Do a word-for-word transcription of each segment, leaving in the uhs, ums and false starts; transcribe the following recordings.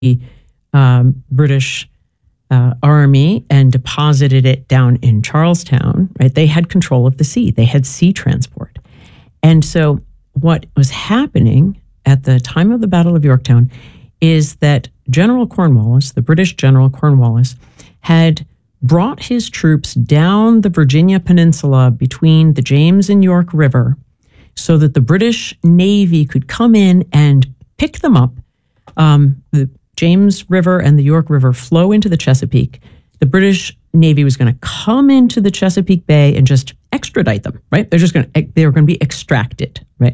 um, British uh, army and deposited it down in Charlestown, right? They had control of the sea. They had sea transport. And so what was happening at the time of the Battle of Yorktown is that General Cornwallis, the British General Cornwallis, had brought his troops down the Virginia Peninsula between the James and York River so that the British Navy could come in and pick them up. Um, the James River and the York River flow into the Chesapeake. The British Navy was going to come into the Chesapeake Bay and just extradite them, right? They're just going to, they were going to be extracted, right?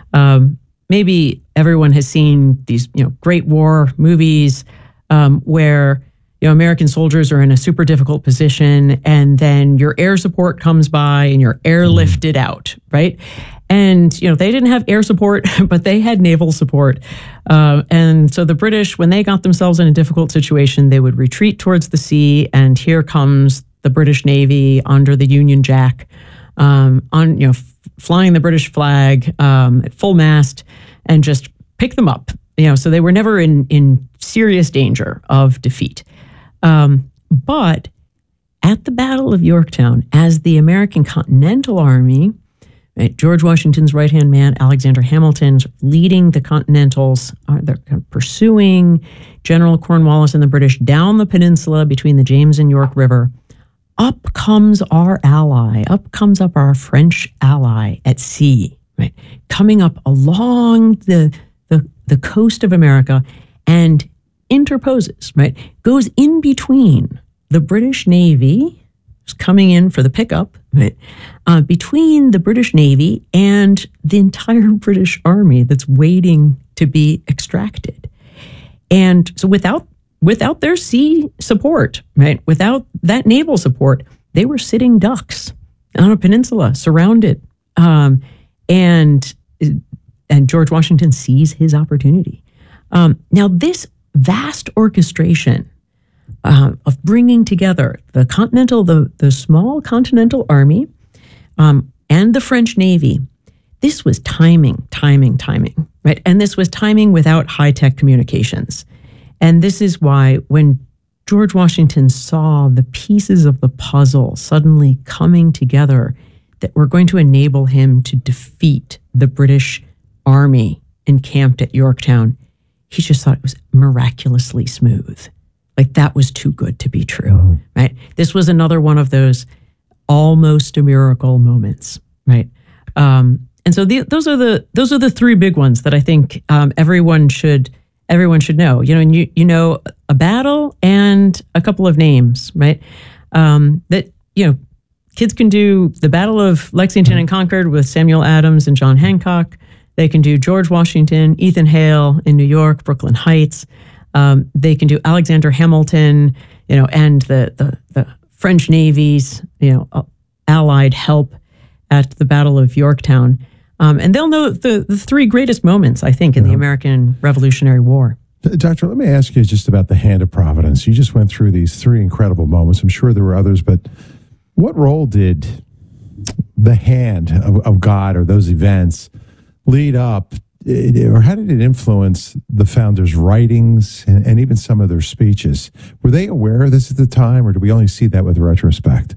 Um, maybe everyone has seen these, you know, great war movies um, where, you know, American soldiers are in a super difficult position and then your air support comes by and you're airlifted out, right? And, you know, they didn't have air support, but they had naval support. Uh, and so the British, when they got themselves in a difficult situation, they would retreat towards the sea. And here comes the British Navy under the Union Jack, um, on, you know, f- flying the British flag um, at full mast and just pick them up. You know, so they were never in, in serious danger of defeat. Um, but at the Battle of Yorktown, as the American Continental Army, right, George Washington's right-hand man, Alexander Hamilton's leading the Continentals, uh, they're kind of pursuing General Cornwallis and the British down the peninsula between the James and York River. Up comes our ally, up comes up our French ally at sea, right, coming up along the, the, the coast of America and interposes, right, goes in between the British Navy, who's coming in for the pickup, right, uh, between the British Navy and the entire British Army that's waiting to be extracted. And so without without their sea support, right, without that naval support, they were sitting ducks on a peninsula, surrounded. Um, and, and George Washington sees his opportunity. Um, now, this vast orchestration uh, of bringing together the continental, the, the small continental army um, and the French Navy, this was timing, timing, timing, right? And this was timing without high-tech communications. And this is why when George Washington saw the pieces of the puzzle suddenly coming together that were going to enable him to defeat the British army encamped at Yorktown, he just thought it was miraculously smooth. Like that was too good to be true, mm-hmm. right? This was another one of those almost a miracle moments, right? Um, and so the, those are the those are the three big ones that I think um, everyone should everyone should know. You know, and you you know a battle and a couple of names, right? Um, that you know, kids can do the Battle of Lexington and Concord with Samuel Adams and John Hancock. They can do George Washington, Ethan Hale in New York, Brooklyn Heights. Um, they can do Alexander Hamilton, you know, and the the, the French Navy's, you know, uh, allied help at the Battle of Yorktown. Um, and they'll know the, the three greatest moments, I think, in yeah. the American Revolutionary War. Doctor, let me ask you just about the hand of Providence. You just went through these three incredible moments. I'm sure there were others, but what role did the hand of, of God or those events lead up, or how did it influence the founders' writings and, and even some of their speeches? Were they aware of this at the time, or do we only see that with retrospect?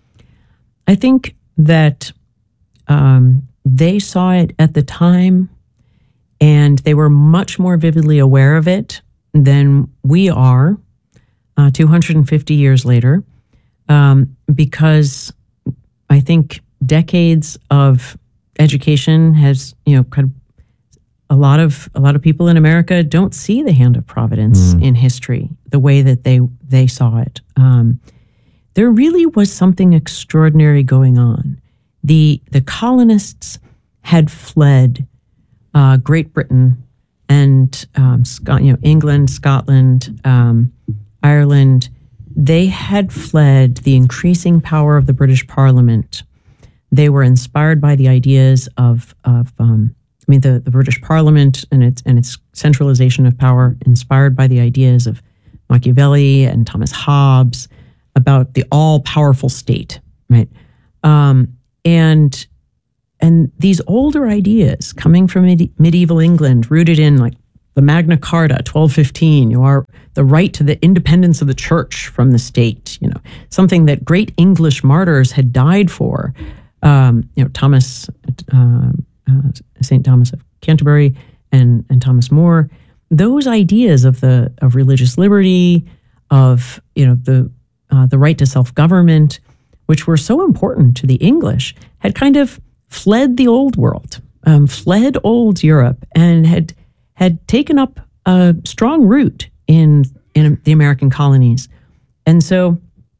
I think that um, they saw it at the time, and they were much more vividly aware of it than we are uh, two hundred fifty years later, um, because I think decades of education has, you know, kind of a lot of a lot of people in America don't see the hand of Providence mm. in history the way that they they saw it. Um, there really was something extraordinary going on. The the colonists had fled uh, Great Britain and um, Scot- you know, England, Scotland, um, Ireland. They had fled the increasing power of the British Parliament. They were inspired by the ideas of, of um, I mean, the, the British Parliament and its and its centralization of power, inspired by the ideas of Machiavelli and Thomas Hobbes about the all-powerful state, right? Um, and and these older ideas coming from medi- medieval England, rooted in like the Magna Carta, twelve fifteen, you are the right to the independence of the church from the state, you know, something that great English martyrs had died for. Um, you know, Thomas, uh, uh, Saint Thomas of Canterbury and, and Thomas More, those ideas of the of religious liberty, of, you know, the uh, the right to self-government, which were so important to the English, had kind of fled the old world, um, fled old Europe, and had had taken up a strong root in in the American colonies. And so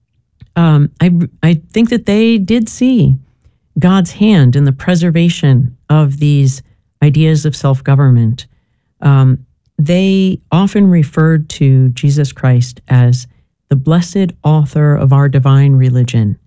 um, I I think that they did see God's hand in the preservation of these ideas of self-government. Um, they often referred to Jesus Christ as the blessed author of our divine religion.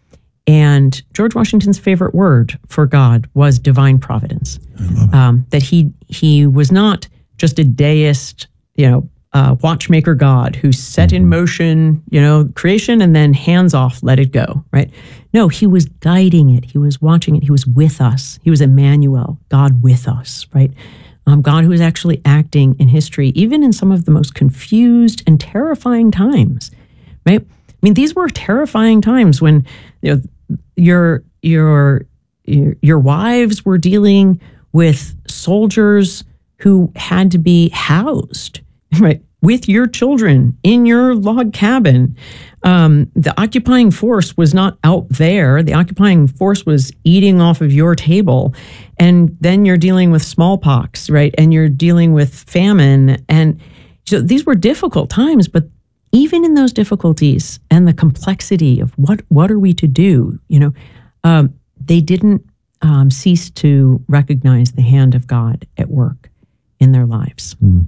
And George Washington's favorite word for God was divine providence. Um, that he he was not just a deist, you know, uh, watchmaker God who set in motion, you know, creation and then hands off, let it go, right? No, he was guiding it. He was watching it. He was with us. He was Emmanuel, God with us, right? Um, God who was actually acting in history, even in some of the most confused and terrifying times, right? I mean, these were terrifying times when, you know, your your your, your wives were dealing with soldiers who had to be housed, right, with your children in your log cabin. Um, the occupying force was not out there. The occupying force was eating off of your table. And then you're dealing with smallpox, right? And you're dealing with famine. And so these were difficult times, but even in those difficulties and the complexity of what, what are we to do, you know, um, they didn't um, cease to recognize the hand of God at work in their lives. Mm.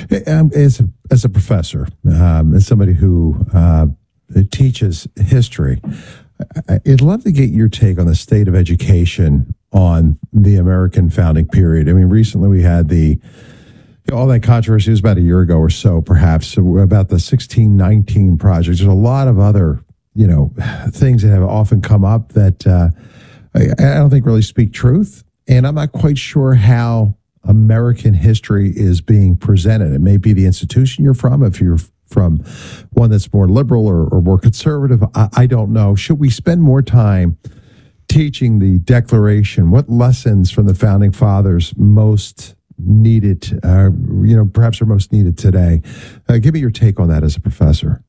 As a, as a professor, um, as somebody who uh, teaches history, I'd love to get your take on the state of education on the American founding period. I mean, recently we had the all that controversy, it was about a year ago or so, perhaps, about the sixteen nineteen project. There's a lot of other, you know, things that have often come up that uh, I, I don't think really speak truth. And I'm not quite sure how American history is being presented. It may be the institution you're from. If you're from one that's more liberal or, or more conservative, I, I don't know. Should we spend more time teaching the Declaration? What lessons from the Founding Fathers most needed, uh, you know, perhaps are most needed today? Uh, give me your take on that as a professor.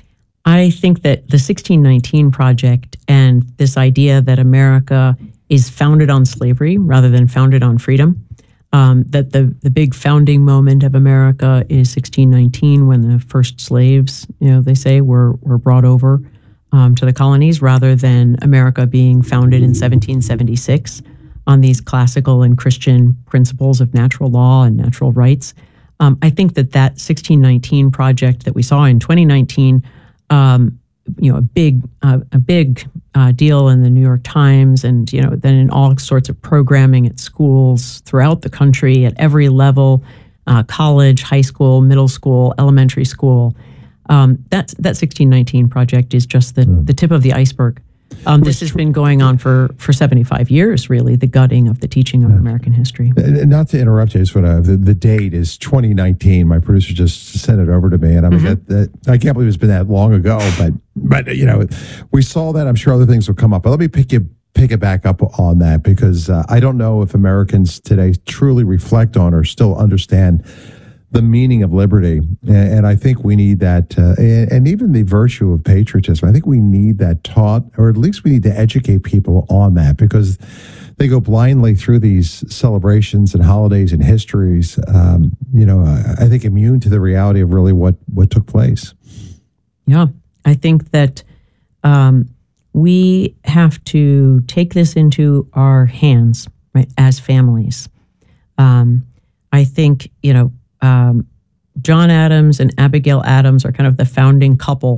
I think that the sixteen nineteen Project and this idea that America is founded on slavery rather than founded on freedom, um, that the, the big founding moment of America is sixteen nineteen, when the first slaves, you know, they say, were, were brought over um, to the colonies, rather than America being founded in seventeen seventy-six. On these classical and Christian principles of natural law and natural rights. Um, I think that that sixteen nineteen project that we saw in twenty nineteen, um, you know, a big uh, a big uh, deal in the New York Times, and, you know, then in all sorts of programming at schools throughout the country at every level, uh, college, high school, middle school, elementary school. Um, that that sixteen nineteen project is just the, mm. the tip of the iceberg. Um, this has been going on for, for seventy-five years, really, the gutting of the teaching of American history. Not to interrupt you, just want to, the, the date is twenty nineteen. My producer just sent it over to me, and I'm mm-hmm. like, that, that, I can't believe it's been that long ago, but, but you know, we saw that. I'm sure other things will come up. But let me pick you pick it back up on that, because uh, I don't know if Americans today truly reflect on or still understand the meaning of liberty. And, and I think we need that, uh, and, and even the virtue of patriotism. I think we need that taught, or at least we need to educate people on that, because they go blindly through these celebrations and holidays and histories, um, you know, I think immune to the reality of really what, what took place. Yeah, I think that um, we have to take this into our hands, right, as families. Um, I think, you know, Um, John Adams and Abigail Adams are kind of the founding couple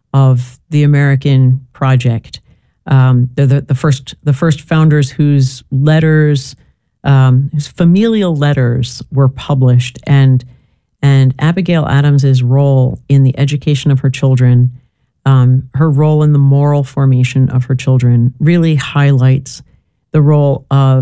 of the American project. Um, they're the, the first the first founders whose letters, um, whose familial letters were published, and and Abigail Adams's role in the education of her children, um, her role in the moral formation of her children, really highlights the role of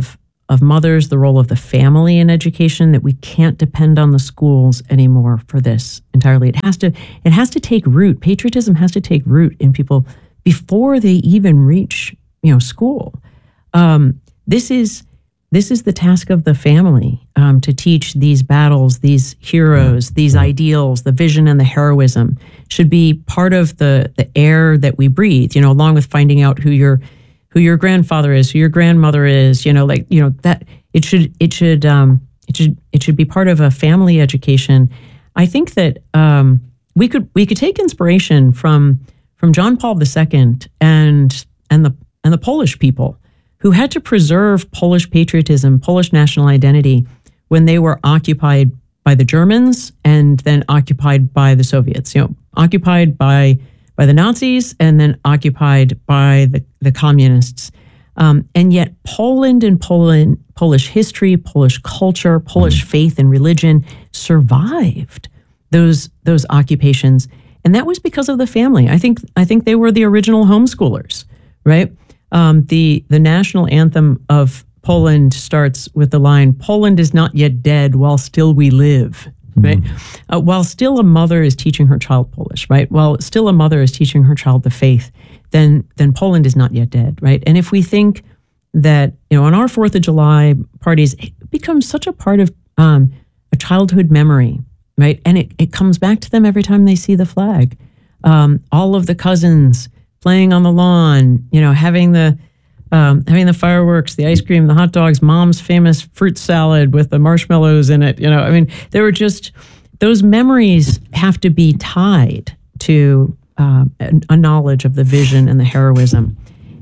of mothers, the role of the family in education, that we can't depend on the schools anymore for this entirely. It has to, it has to take root. Patriotism has to take root in people before they even reach, you know, school. Um, this is this is the task of the family, um, to teach these battles, these heroes, these ideals, the vision and the heroism should be part of the the air that we breathe. You know, along with finding out who your who your grandfather is, who your grandmother is. You know, like you know that it should it should um, it should it should be part of a family education. I think that um, we could we could take inspiration from from John Paul the Second and and the and the Polish people, who had to preserve Polish patriotism, Polish national identity, when they were occupied by the Germans and then occupied by the Soviets. You know, occupied by by the Nazis and then occupied by the, the communists. Um, and yet Poland and Poland, Polish history, Polish culture, Polish faith and religion survived those those occupations. And that was because of the family. I think I think they were the original homeschoolers, right? Um, the the national anthem of Poland starts with the line, "Poland is not yet dead while still we live," right? Mm-hmm. Uh, while still a mother is teaching her child Polish, right? While still a mother is teaching her child the faith, then then Poland is not yet dead, right? And if we think that, you know, on our fourth of July parties, it becomes such a part of um, a childhood memory, right? And it, it comes back to them every time they see the flag. Um, all of the cousins playing on the lawn, you know, having the um, having the fireworks, the ice cream, the hot dogs, mom's famous fruit salad with the marshmallows in it. You know, I mean, there were just, those memories have to be tied to uh, a knowledge of the vision and the heroism.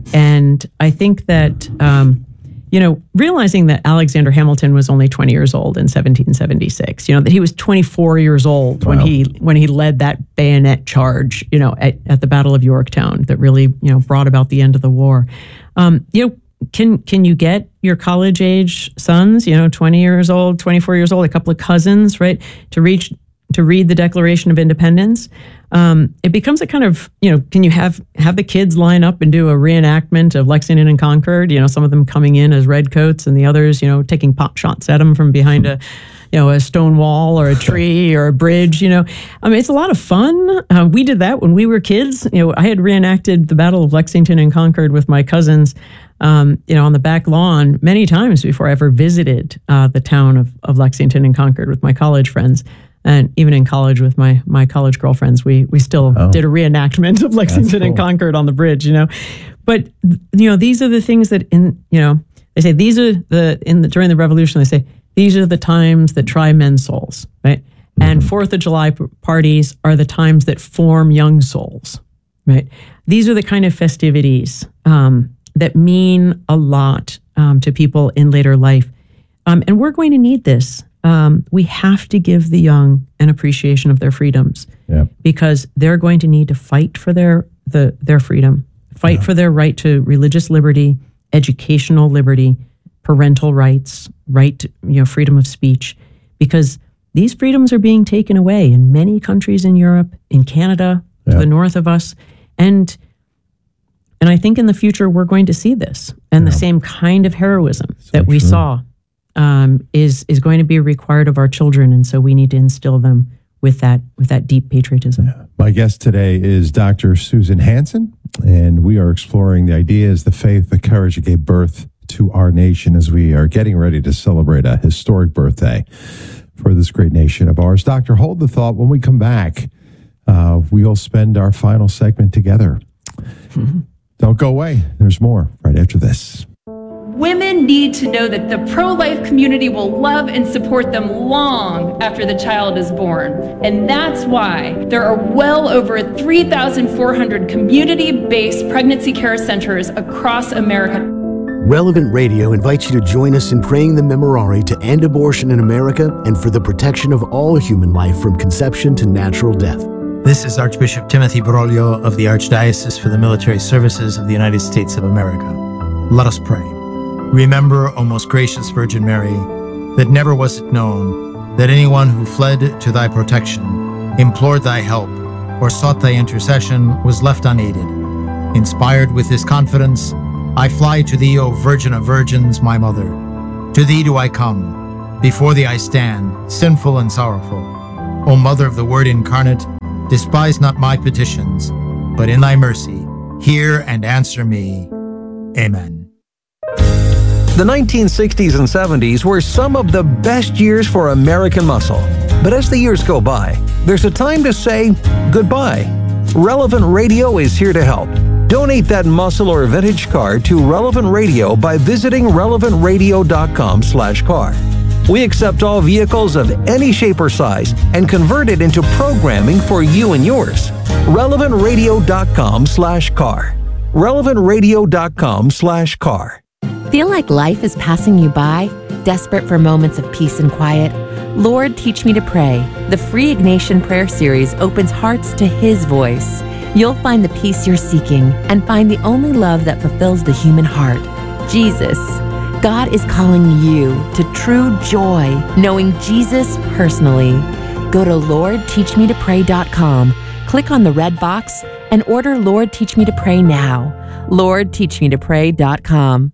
And I think that, um, you know, realizing that Alexander Hamilton was only twenty years old in seventeen seventy-six, you know, that he was twenty-four years old wow. when he when he led that bayonet charge, you know, at, at the Battle of Yorktown that really, you know, brought about the end of the war. Um, you know, can can you get your college age sons, you know, twenty years old, twenty-four years old, a couple of cousins, right, to reach to read the Declaration of Independence? Um, it becomes a kind of, you know, can you have have the kids line up and do a reenactment of Lexington and Concord? You know, some of them coming in as redcoats and the others, you know, taking pot shots at them from behind a, you know, a stone wall or a tree or a bridge. You know, I mean, it's a lot of fun. Uh, we did that when we were kids. You know, I had reenacted the Battle of Lexington and Concord with my cousins, um, you know, on the back lawn many times before I ever visited uh, the town of, of Lexington and Concord with my college friends. And even in college with my my college girlfriends, we we still oh. did a reenactment of Lexington cool. and Concord on the bridge, you know. But you know, these are the things that in you know they say these are the in the during the Revolution they say these are the times that try men's souls, right? Mm-hmm. And Fourth of July p- parties are the times that form young souls, right? These are the kind of festivities um, that mean a lot um, to people in later life, um, and we're going to need this. Um, we have to give the young an appreciation of their freedoms yeah. because they're going to need to fight for their the their freedom, fight yeah. for their right to religious liberty, educational liberty, parental rights, right to, you know, freedom of speech, because these freedoms are being taken away in many countries in Europe, in Canada, yeah. to the north of us, and and I think in the future we're going to see this and yeah. the same kind of heroism so that we true. saw. Um, is is going to be required of our children, and so we need to instill them with that with that deep patriotism. Yeah. My guest today is Doctor Susan Hansen, and we are exploring the ideas, the faith, the courage that gave birth to our nation as we are getting ready to celebrate a historic birthday for this great nation of ours. Doctor, hold the thought. When we come back, uh, we'll spend our final segment together. Mm-hmm. Don't go away. There's more right after this. Women need to know that the pro-life community will love and support them long after the child is born. And that's why there are well over three thousand four hundred community-based pregnancy care centers across America. Relevant Radio invites you to join us in praying the Memorare to end abortion in America and for the protection of all human life from conception to natural death. This is Archbishop Timothy Broglio of the Archdiocese for the Military Services of the United States of America. Let us pray. Remember, O most gracious Virgin Mary, that never was it known that anyone who fled to thy protection, implored thy help, or sought thy intercession was left unaided. Inspired with this confidence, I fly to thee, O Virgin of Virgins, my Mother. To thee do I come, before thee I stand, sinful and sorrowful. O Mother of the Word incarnate, despise not my petitions, but in thy mercy, hear and answer me. Amen. The nineteen sixties and seventies were some of the best years for American muscle. But as the years go by, there's a time to say goodbye. Relevant Radio is here to help. Donate that muscle or vintage car to Relevant Radio by visiting relevant radio dot com slash car. We accept all vehicles of any shape or size and convert it into programming for you and yours. relevant radio dot com slash car. relevant radio dot com slash car. Feel like life is passing you by? Desperate for moments of peace and quiet? Lord, Teach Me to Pray. The free Ignatian Prayer Series opens hearts to His voice. You'll find the peace you're seeking and find the only love that fulfills the human heart, Jesus. God is calling you to true joy, knowing Jesus personally. Go to lord teach me to pray dot com, click on the red box, and order Lord Teach Me to Pray now. lord teach me to pray dot com.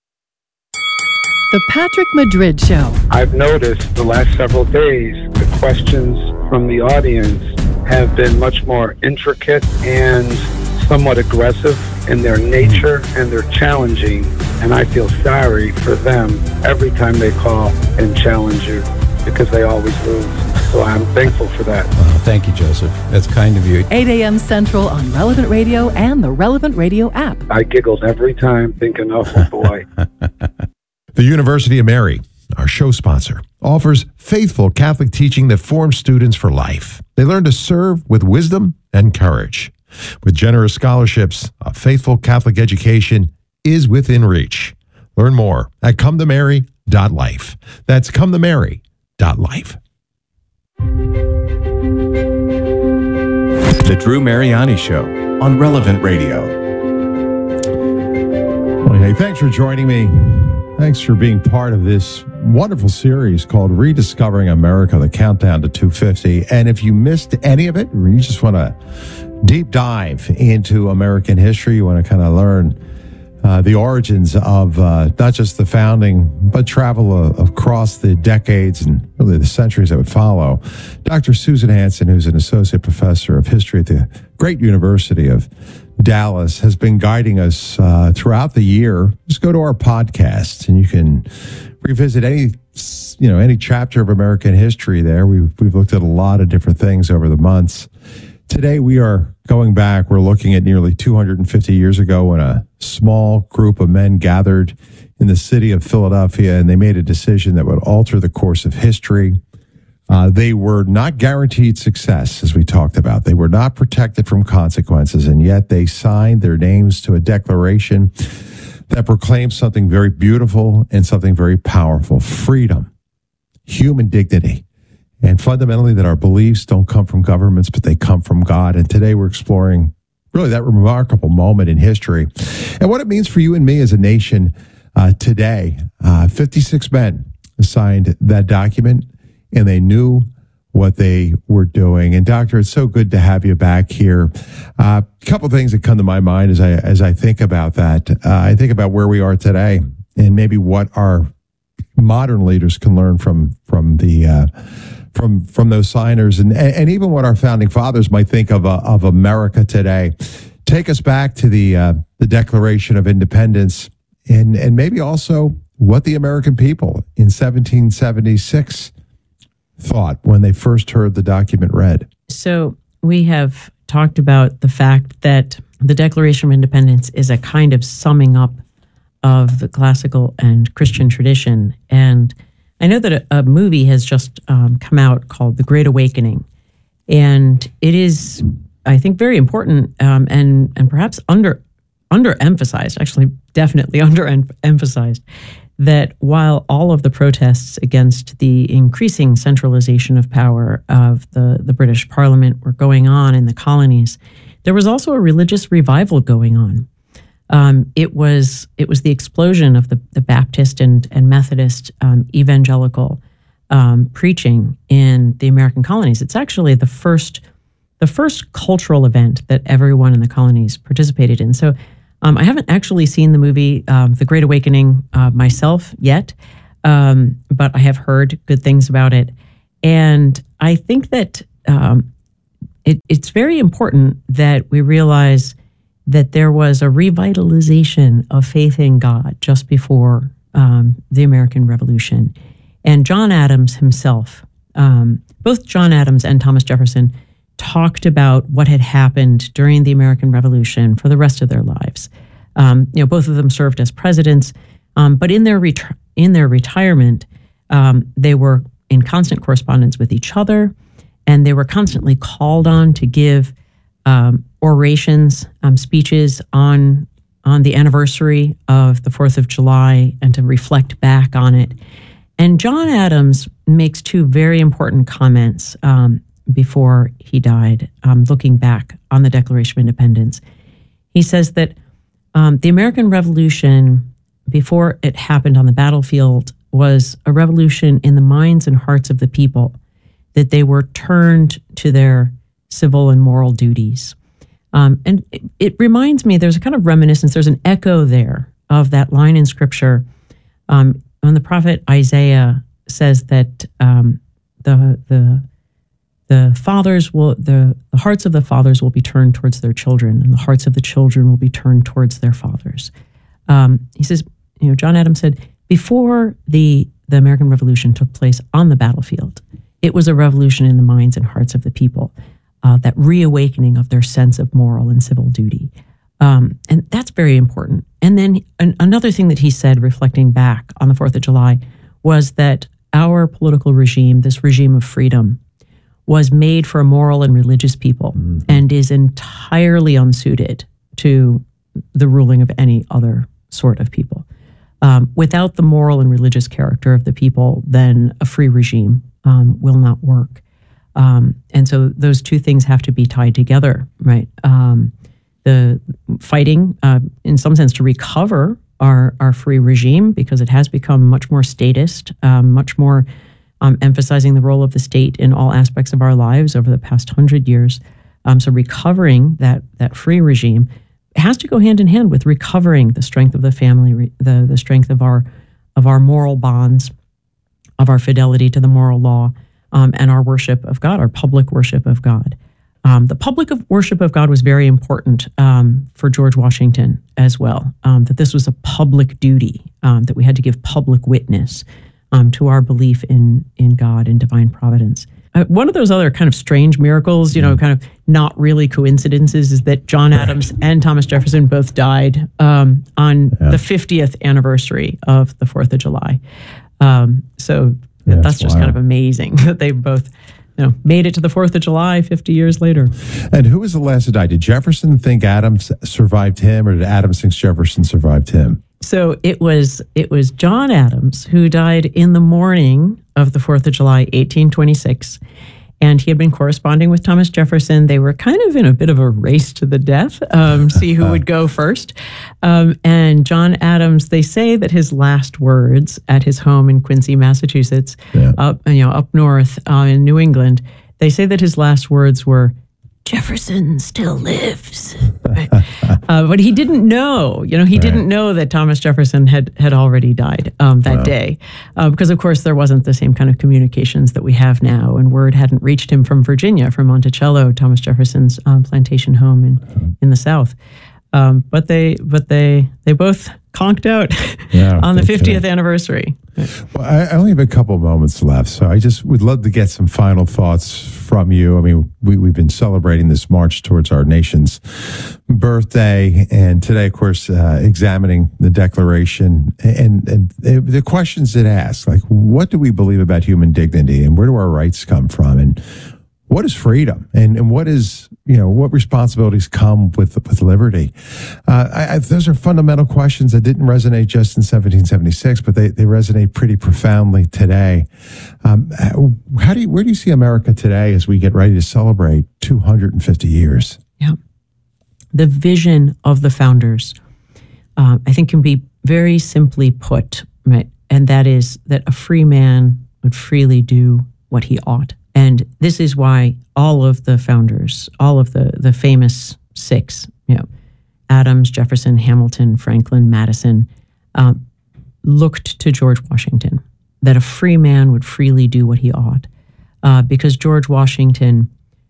The Patrick Madrid Show. I've noticed the last several days, the questions from the audience have been much more intricate and somewhat aggressive in their nature, and they're challenging, and I feel sorry for them every time they call and challenge you because they always lose. So I'm thankful for that. Well, thank you, Joseph. That's kind of you. eight a.m. Central on Relevant Radio and the Relevant Radio app. I giggled every time thinking, oh boy. The University of Mary, our show sponsor, offers faithful Catholic teaching that forms students for life. They learn to serve with wisdom and courage. With generous scholarships, a faithful Catholic education is within reach. Learn more at come to mary dot life. That's come to mary dot life. The Drew Mariani Show on Relevant Radio. Well, hey, thanks for joining me. Thanks for being part of this wonderful series called Rediscovering America, the Countdown to two fifty. And if you missed any of it, or you just want to deep dive into American history, you want to kind of learn uh, the origins of uh, not just the founding, but travel uh, across the decades and really the centuries that would follow, Doctor Susan Hansen, who's an associate professor of history at the great University of Dallas, has been guiding us uh, throughout the year. Just go to our podcast and you can revisit any, you know, any chapter of American history there. We've, we've looked at a lot of different things over the months. Today we are going back. We're looking at nearly two hundred fifty years ago when a small group of men gathered in the city of Philadelphia and they made a decision that would alter the course of history. Uh, they were not guaranteed success, as we talked about. They were not protected from consequences, and yet they signed their names to a declaration that proclaims something very beautiful and something very powerful: freedom, human dignity, and fundamentally that our beliefs don't come from governments, but they come from God. And today we're exploring really that remarkable moment in history and what it means for you and me as a nation uh, today. Uh, fifty-six men signed that document, and they knew what they were doing. And Doctor, it's so good to have you back here. A uh, couple of things that come to my mind as I as I think about that. Uh, I think about where we are today and maybe what our modern leaders can learn from from the uh, from from those signers, and and even what our founding fathers might think of uh, of America today. Take us back to the uh, the Declaration of Independence, and and maybe also what the American people in seventeen seventy-six thought when they first heard the document read. So we have talked about the fact that the Declaration of Independence is a kind of summing up of the classical and Christian tradition. And I know that a, a movie has just um, come out called The Great Awakening. And it is, I think, very important um, and and perhaps under underemphasized, actually definitely underemphasized, that while all of the protests against the increasing centralization of power of the, the British Parliament were going on in the colonies, there was also a religious revival going on. Um, it was it was the explosion of the, the Baptist and, and Methodist um, evangelical um, preaching in the American colonies. It's actually the first the first cultural event that everyone in the colonies participated in. So um, I haven't actually seen the movie um, The Great Awakening uh, myself yet, um, but I have heard good things about it. And I think that um, it, it's very important that we realize that there was a revitalization of faith in God just before um, the American Revolution. And John Adams himself, um, both John Adams and Thomas Jefferson, talked about what had happened during the American Revolution for the rest of their lives. Um, you know, both of them served as presidents, um, but in their ret- in their retirement, um, they were in constant correspondence with each other, and they were constantly called on to give um, orations, um, speeches on on the anniversary of the fourth of July, and to reflect back on it. And John Adams makes two very important comments um, before he died, um, looking back on the Declaration of Independence. He says that um, the American Revolution, before it happened on the battlefield, was a revolution in the minds and hearts of the people, that they were turned to their civil and moral duties. Um, and it, it reminds me, there's a kind of reminiscence, there's an echo there of that line in Scripture um, when the prophet Isaiah says that um, the the the fathers will the, the hearts of the fathers will be turned towards their children, and the hearts of the children will be turned towards their fathers. Um, he says, you know, John Adams said, before the the American Revolution took place on the battlefield, it was a revolution in the minds and hearts of the people. Uh, that reawakening of their sense of moral and civil duty. Um, and that's very important. And then an, another thing that he said, reflecting back on the fourth of July, was that our political regime, this regime of freedom, was made for a moral and religious people, mm-hmm. and is entirely unsuited to the ruling of any other sort of people. Um, without the moral and religious character of the people, then a free regime um, will not work. Um, and so those two things have to be tied together, right? Um, the fighting, uh, in some sense, to recover our, our free regime, because it has become much more statist, um, much more um, emphasizing the role of the state in all aspects of our lives over the past hundred years. Um, so recovering that that free regime has to go hand in hand with recovering the strength of the family, re- the the strength of our of our moral bonds, of our fidelity to the moral law. Um, and our worship of God, our public worship of God. Um, the public of worship of God was very important um, for George Washington as well, um, that this was a public duty, um, that we had to give public witness um, to our belief in, in God and divine providence. Uh, one of those other kind of strange miracles, you know, kind of not really coincidences, is that John Adams and Thomas Jefferson both died um, on yeah. the fiftieth anniversary of the fourth of July. Um, so Yeah, that's just wild. Kind of amazing that they both, you know, made it to the fourth of July fifty years later. And who was the last to die? Did Jefferson think Adams survived him, or did Adams think Jefferson survived him? So it was it was John Adams who died in the morning of the fourth of July, eighteen twenty-six. And he had been corresponding with Thomas Jefferson. They were kind of in a bit of a race to the death, um, see who would go first. Um, and John Adams, they say that his last words at his home in Quincy, Massachusetts, yeah. up you know up north uh, in New England, they say that his last words were, "Jefferson still lives." Right? uh, but he didn't know, you know, he right. didn't know that Thomas Jefferson had had already died um, that wow. day, uh, because of course there wasn't the same kind of communications that we have now, and word hadn't reached him from Virginia, from Monticello, Thomas Jefferson's um, plantation home in mm-hmm. in the South. Um, but they but they they both conked out yeah, on the fiftieth anniversary. Well, I, I only have a couple of moments left, so I just would love to get some final thoughts from you. I mean, we, we've been celebrating this march towards our nation's birthday, and today, of course, uh, examining the Declaration and, and the questions it asks, like, what do we believe about human dignity, and where do our rights come from, and what is freedom, and, and what is, you know, what responsibilities come with with liberty? Uh, I, I, those are fundamental questions that didn't resonate just in seventeen seventy-six, but they, they resonate pretty profoundly today. Um, how do you, where do you see America today as we get ready to celebrate two hundred fifty years? Yeah, the vision of the founders, uh, I think, can be very simply put, right? And that is that a free man would freely do what he ought. And this is why all of the founders, all of the, the famous six, you know, Adams, Jefferson, Hamilton, Franklin, Madison, um, looked to George Washington that a free man would freely do what he ought, uh, because George Washington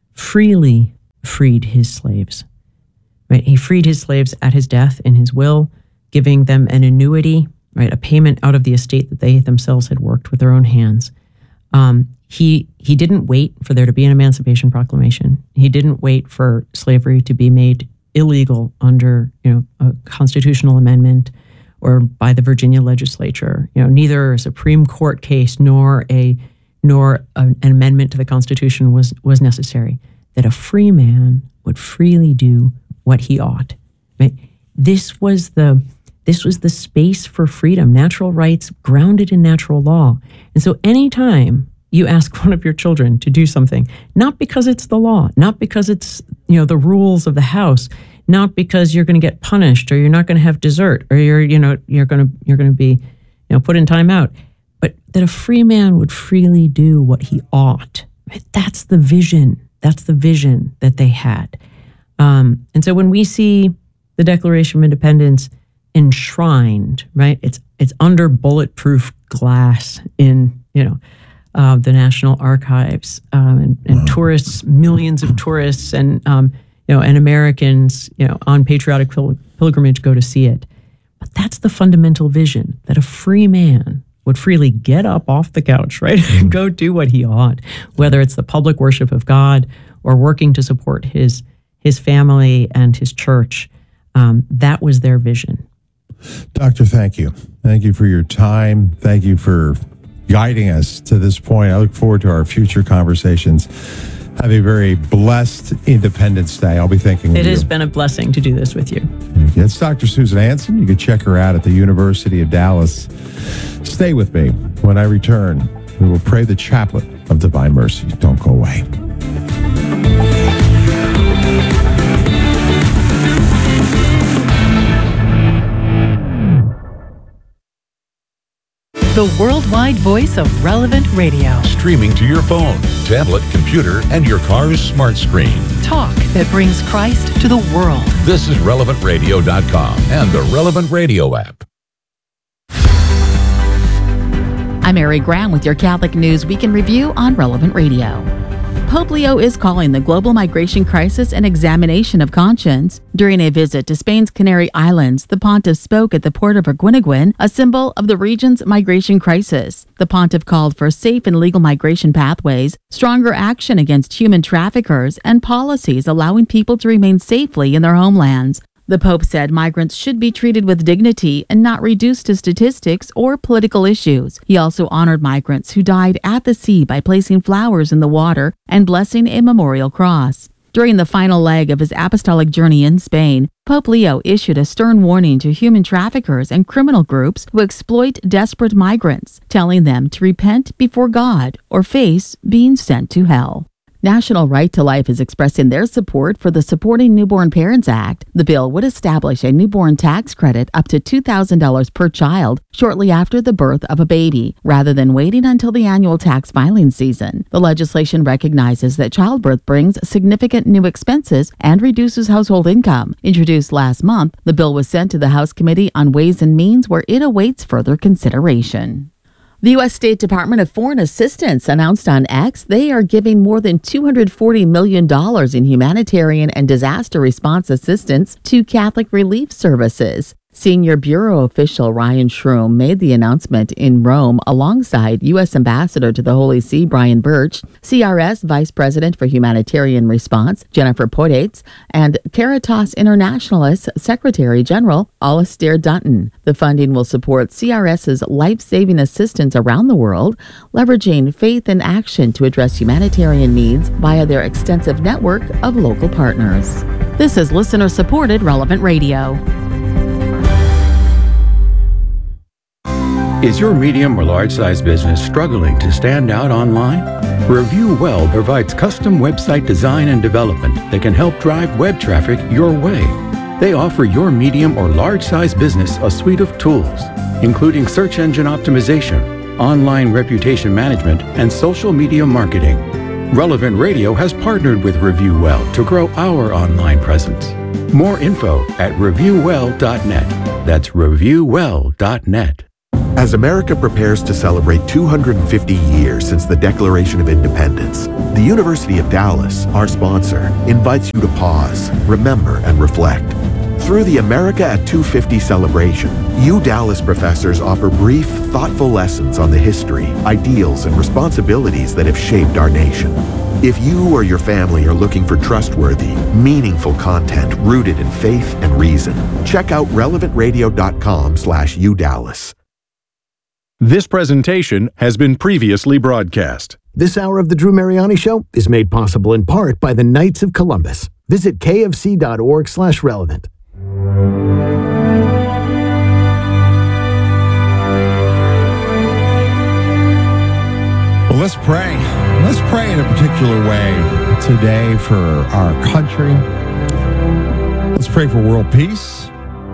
freely freed his slaves. Right? He freed his slaves at his death in his will, giving them an annuity, right, a payment out of the estate that they themselves had worked with their own hands. Um, he he didn't wait for there to be an Emancipation Proclamation. He didn't wait for slavery to be made illegal under, you know, a constitutional amendment or by the Virginia legislature. You know, neither a Supreme Court case nor a nor an amendment to the Constitution was was necessary. That a free man would freely do what he ought. Right? This was the this was the space for freedom, natural rights grounded in natural law. And so anytime you ask one of your children to do something, not because it's the law, not because it's, you know, the rules of the house, not because you're going to get punished or you're not going to have dessert or you're, you know, you're going to you're going to be, you know, put in time out, but that a free man would freely do what he ought. Right? That's the vision. That's the vision that they had. Um, and so when we see the Declaration of Independence enshrined, right, it's it's under bulletproof glass in, you know, uh, the National Archives, um, and, and tourists, millions of tourists, and um, you know, and Americans, you know, on patriotic pil- pilgrimage go to see it. But that's the fundamental vision, that a free man would freely get up off the couch, right, and go do what he ought, whether it's the public worship of God or working to support his his family and his church. Um, that was their vision. Doctor, thank you. Thank you for your time. Thank you for guiding us to this point. I look forward to our future conversations. Have a very blessed Independence Day. I'll be thinking of you. It has you. been a blessing to do this with you. It's Doctor Susan Hansen. You can check her out at the University of Dallas. Stay with me. When I return, we will pray the chaplet of divine mercy. Don't go away. The worldwide voice of Relevant Radio. Streaming to your phone, tablet, computer, and your car's smart screen. Talk that brings Christ to the world. This is relevant radio dot com and the Relevant Radio app. I'm Mary Graham with your Catholic News Week in Review on Relevant Radio. Pope Leo is calling the global migration crisis an examination of conscience. During a visit to Spain's Canary Islands, the pontiff spoke at the port of Arguineguin, a symbol of the region's migration crisis. The pontiff called for safe and legal migration pathways, stronger action against human traffickers, and policies allowing people to remain safely in their homelands. The Pope said migrants should be treated with dignity and not reduced to statistics or political issues. He also honored migrants who died at the sea by placing flowers in the water and blessing a memorial cross. During the final leg of his apostolic journey in Spain, Pope Leo issued a stern warning to human traffickers and criminal groups who exploit desperate migrants, telling them to repent before God or face being sent to hell. National Right to Life is expressing their support for the Supporting Newborn Parents Act. The bill would establish a newborn tax credit up to two thousand dollars per child shortly after the birth of a baby, rather than waiting until the annual tax filing season. The legislation recognizes that childbirth brings significant new expenses and reduces household income. Introduced last month, the bill was sent to the House Committee on Ways and Means, where it awaits further consideration. The U S State Department of Foreign Assistance announced on X they are giving more than two hundred forty million dollars in humanitarian and disaster response assistance to Catholic Relief Services. Senior Bureau official Ryan Shroom made the announcement in Rome alongside U S Ambassador to the Holy See Brian Birch, C R S Vice President for Humanitarian Response Jennifer Podates, and Caritas Internationalist Secretary General Alistair Dutton. The funding will support CRS's life-saving assistance around the world, leveraging faith and action to address humanitarian needs via their extensive network of local partners. This is listener-supported Relevant Radio. Is your medium or large-size business struggling to stand out online? Review Well provides custom website design and development that can help drive web traffic your way. They offer your medium or large-size business a suite of tools, including search engine optimization, online reputation management, and social media marketing. Relevant Radio has partnered with Review Well to grow our online presence. More info at review well dot net. That's review well dot net. As America prepares to celebrate two hundred fifty years since the Declaration of Independence, the University of Dallas, our sponsor, invites you to pause, remember, and reflect. Through the America at two fifty celebration, U Dallas professors offer brief, thoughtful lessons on the history, ideals, and responsibilities that have shaped our nation. If you or your family are looking for trustworthy, meaningful content rooted in faith and reason, check out relevant radio dot com slash U Dallas. This presentation has been previously broadcast. This hour of the Drew Mariani Show is made possible in part by the Knights of Columbus. Visit kfc.org slash relevant. Well, let's pray. Let's pray in a particular way today for our country. Let's pray for world peace.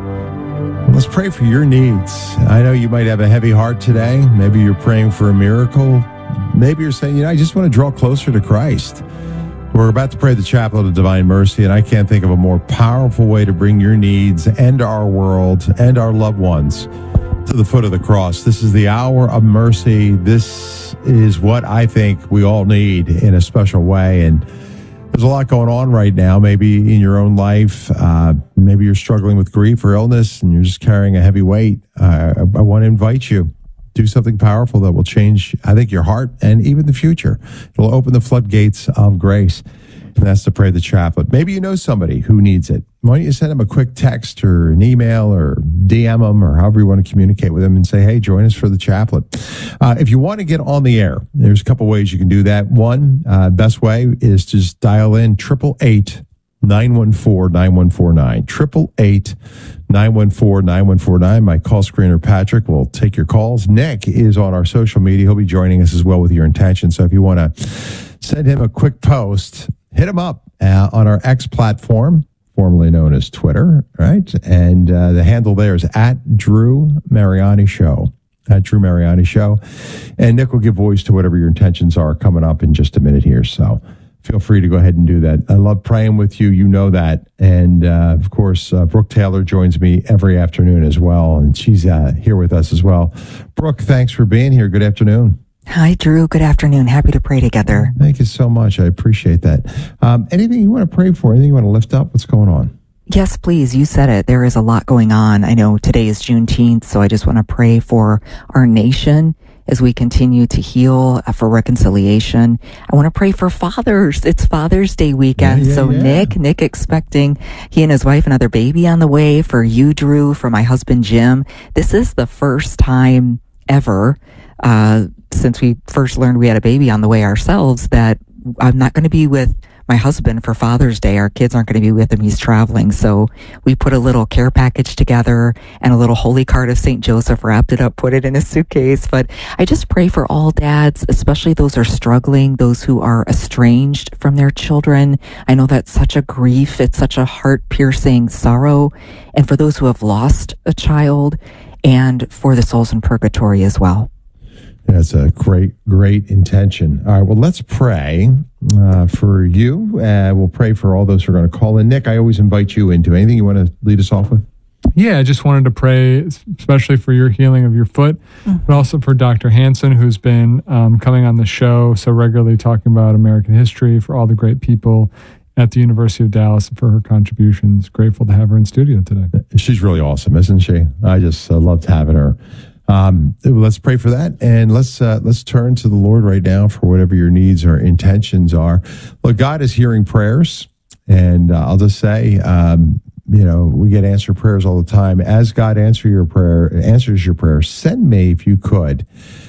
Let's pray for your needs. I know you might have a heavy heart today. Maybe you're praying for a miracle. Maybe you're saying, you know, I just want to draw closer to Christ. We're about to pray the Chaplet of Divine Mercy, and I can't think of a more powerful way to bring your needs and our world and our loved ones to the foot of the cross. This is the hour of mercy. This is what I think we all need in a special way. And there's a lot going on right now, maybe in your own life. Uh, maybe you're struggling with grief or illness and you're just carrying a heavy weight. Uh, I, I want to invite you. Do something powerful that will change, I think, your heart and even the future. It'll open the floodgates of grace. And that's to pray the chaplet. Maybe you know somebody who needs it. Why don't you send them a quick text or an email or D M them or however you want to communicate with them and say, hey, join us for the chaplet. Uh, if you want to get on the air, there's a couple ways you can do that. One, uh, best way is to just dial in triple eight nine one four nine one four nine. Triple eight nine one four nine one four nine. My call screener, Patrick, will take your calls. Nick is on our social media. He'll be joining us as well with your intention. So if you want to send him a quick post, hit him up uh, on our X platform, formerly known as Twitter, right? And uh, the handle there is at Drew Mariani Show. At Drew Mariani Show. And Nick will give voice to whatever your intentions are coming up in just a minute here. So feel free to go ahead and do that. I love praying with you. You know that. And, uh, of course, uh, Brooke Taylor joins me every afternoon as well. And she's uh, here with us as well. Brooke, thanks for being here. Good afternoon. Hi, Drew. Good afternoon. Happy to pray together. Thank you so much. I appreciate that. Um, anything you want to pray for? Anything you want to lift up? What's going on? Yes, please. You said it. There is a lot going on. I know today is Juneteenth, so I just want to pray for our nation as we continue to heal, uh, for reconciliation. I want to pray for fathers. It's Father's Day weekend. Yeah, yeah, so yeah. Nick, Nick expecting he and his wife another baby on the way. For you, Drew, for my husband, Jim. This is the first time ever, uh, since we first learned we had a baby on the way ourselves, that I'm not going to be with my husband for Father's Day. Our kids aren't going to be with him. He's traveling. So we put a little care package together and a little holy card of Saint Joseph, wrapped it up, put it in a suitcase. But I just pray for all dads, especially those who are struggling, those who are estranged from their children. I know that's such a grief. It's such a heart-piercing sorrow. And for those who have lost a child, and for the souls in purgatory as well. That's a great, great intention. All right, well, let's pray uh, for you. Uh, we'll pray for all those who are going to call in. Nick, I always invite you into anything you want to lead us off with? Yeah, I just wanted to pray, especially for your healing of your foot, mm-hmm. but also for Doctor Hanson, who's been um, coming on the show so regularly talking about American history, for all the great people at the University of Dallas, and for her contributions. Grateful to have her in studio today. She's really awesome, isn't she? I just uh, loved having her. Um, let's pray for that, and let's uh, let's turn to the Lord right now for whatever your needs or intentions are. Look, God is hearing prayers, and uh, I'll just say, um, you know, we get answered prayers all the time. As God answer your prayer, answers your prayer, send me, if you could,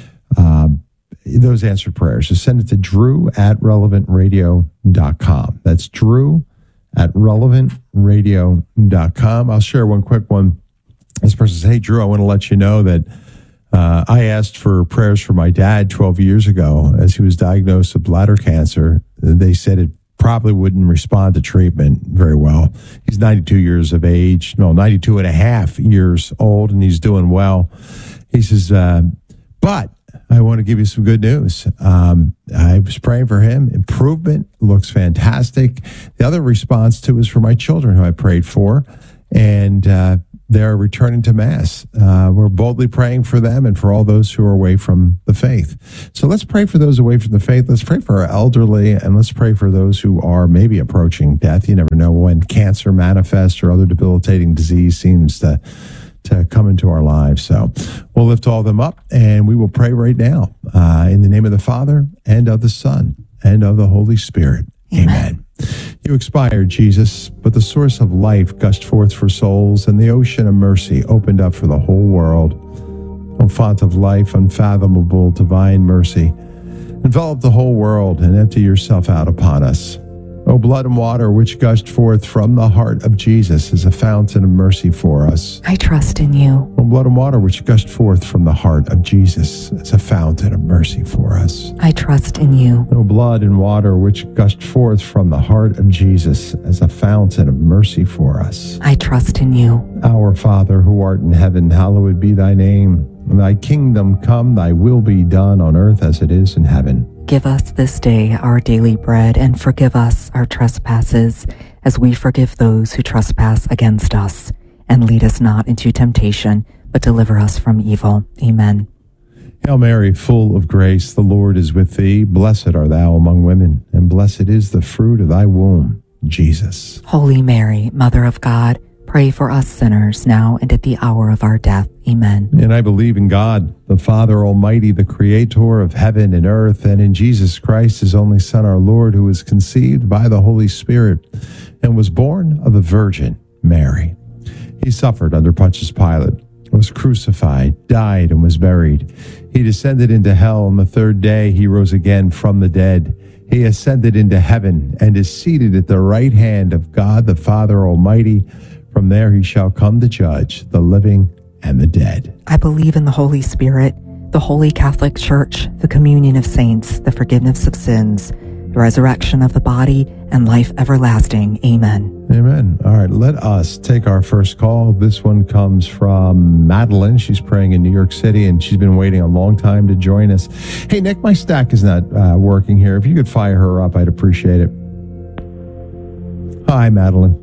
um, those answered prayers. Just send it to Drew at relevant radio dot com. That's Drew at relevant radio dot com. I'll share one quick one. This person says, hey, Drew, I want to let you know that Uh, I asked for prayers for my dad twelve years ago as he was diagnosed with bladder cancer. They said it probably wouldn't respond to treatment very well. He's ninety-two years of age, no, ninety-two and a half years old, and he's doing well. He says, uh, but I want to give you some good news. Um, I was praying for him. Improvement, looks fantastic. The other response to is for my children who I prayed for. And, uh, they're returning to Mass. Uh, we're boldly praying for them and for all those who are away from the faith. So let's pray for those away from the faith. Let's pray for our elderly, and let's pray for those who are maybe approaching death. You never know when cancer manifests or other debilitating disease seems to, to come into our lives. So we'll lift all of them up, and we will pray right now uh, in the name of the Father, and of the Son, and of the Holy Spirit. Amen. Amen. You expired, Jesus, but the source of life gushed forth for souls, and the ocean of mercy opened up for the whole world. O font of life, unfathomable divine mercy, envelop the whole world and empty yourself out upon us. O blood and water which gushed forth from the heart of Jesus as a fountain of mercy for us. I trust in you. O blood and water which gushed forth from the heart of Jesus as a fountain of mercy for us. I trust in you. O blood and water which gushed forth from the heart of Jesus as a fountain of mercy for us. I trust in you. Our Father, who art in heaven, hallowed be thy name. Thy kingdom come, thy will be done on earth as it is in heaven. Give us this day our daily bread, and forgive us our trespasses, as we forgive those who trespass against us. And lead us not into temptation, but deliver us from evil. Amen. Hail Mary, full of grace, the Lord is with thee. Blessed art thou among women, and blessed is the fruit of thy womb, Jesus. Holy Mary, Mother of God, pray for us sinners now and at the hour of our death. Amen. And I believe in God, the Father Almighty, the creator of heaven and earth, and in Jesus Christ, his only Son, our Lord, who was conceived by the Holy Spirit and was born of the Virgin Mary. He suffered under Pontius Pilate, was crucified, died, and was buried. He descended into hell. On the third day, he rose again from the dead. He ascended into heaven and is seated at the right hand of God, the Father Almighty. From there he shall come to judge the living and the dead. I believe in the Holy Spirit, the Holy Catholic Church, the communion of saints, the forgiveness of sins, the resurrection of the body, and life everlasting. Amen. Amen. All right, let us take our first call. This one comes from Madeline. She's praying in New York City, and she's been waiting a long time to join us. Hey, Nick, my stack is not uh, working here. If you could fire her up, I'd appreciate it. Hi, Madeline.